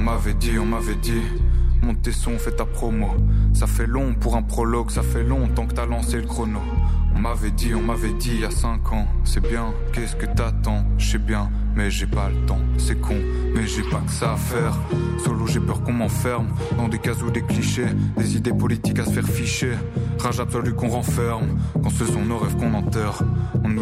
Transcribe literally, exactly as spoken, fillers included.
m'avait dit, on m'avait dit, monte tes sons, fais ta promo. Ça fait long pour un prologue, ça fait longtemps que t'as lancé le chrono. On m'avait dit, on m'avait dit il y a cinq ans, c'est bien, qu'est-ce que t'attends? Je sais bien, mais j'ai pas le temps, c'est con, mais j'ai pas que ça à faire. Solo j'ai peur qu'on m'enferme, dans des cases ou des clichés, des idées politiques à se faire ficher. Rage absolue qu'on renferme, quand ce sont nos rêves qu'on enterre. On nous